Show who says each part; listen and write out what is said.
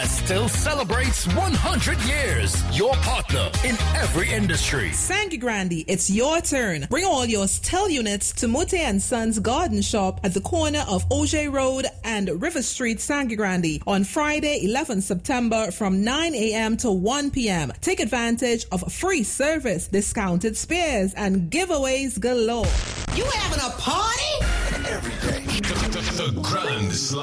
Speaker 1: Still celebrates 100 years. Your partner in every industry.
Speaker 2: Sangre, it's your turn. Bring all your Stel units to Mote & Sons Garden Shop at the corner of OJ Road and River Street, Sangre on Friday, 11 September from 9 a.m. to 1 p.m. Take advantage of free service, discounted spares, and giveaways galore.
Speaker 3: You having a party?
Speaker 1: Every day. The Grand Slam.